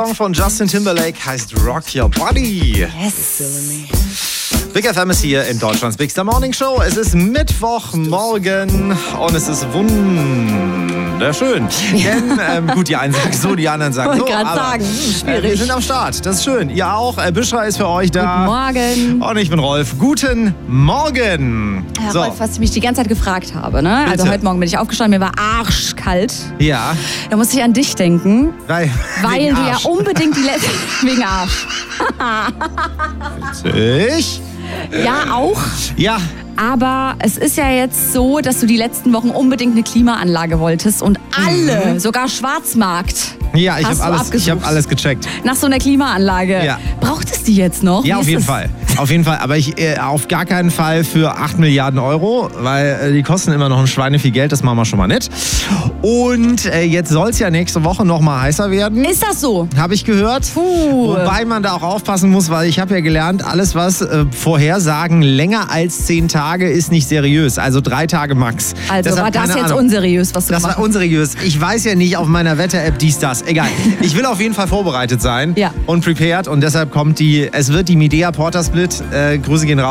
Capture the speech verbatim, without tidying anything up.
Song von Justin Timberlake heißt Rock Your Body. Yes. Big F M ist hier in Deutschlands Big Star Morning Show. Es ist Mittwochmorgen und es ist wunderschön. Denn, ähm, gut, die einen sagen so, die anderen sagen so. Ich wollte gerade sagen, schwierig. Äh, wir sind am Start, das ist schön. Ihr auch. Äh, Büschra ist für euch da. Guten Morgen. Und ich bin Rolf. Guten Morgen. Ja, So. Rolf, was ich mich die ganze Zeit gefragt habe, ne? Also Bitte. heute Morgen bin ich aufgestanden, mir war arschkalt. Ja. Da musste ich an dich denken, Weil, weil wegen du ja Arsch. unbedingt die letzten... Wegen Arsch. Ich? Ja, auch. Ja. Aber es ist ja jetzt so, dass du die letzten Wochen unbedingt eine Klimaanlage wolltest und alle, sogar Schwarzmarkt, Ja, ich hast habe du alles, abgesucht. ich hab alles gecheckt. nach so einer Klimaanlage. Ja. Braucht es die jetzt noch? Ja, Wie auf ist jeden das? Fall. Auf jeden Fall. Aber ich äh, auf gar keinen Fall für acht Milliarden Euro, weil äh, die kosten immer noch ein Schweine viel Geld. Das machen wir schon mal nicht. Und äh, jetzt soll es ja nächste Woche noch mal heißer werden. Ist das so? Habe ich gehört. Puh. Wobei man da auch aufpassen muss, weil ich habe ja gelernt, alles was äh, Vorhersagen länger als zehn Tage ist nicht seriös. Also drei Tage max. Also Deshalb war das keine jetzt Ahnung. unseriös, was du Das gemacht war unseriös. Ich weiß ja nicht auf meiner Wetter-App dies, das. Egal. Ich will auf jeden Fall vorbereitet sein Ja. und prepared. Und deshalb kommt die, es wird die Midea Porter Split. Äh, Grüße gehen raus.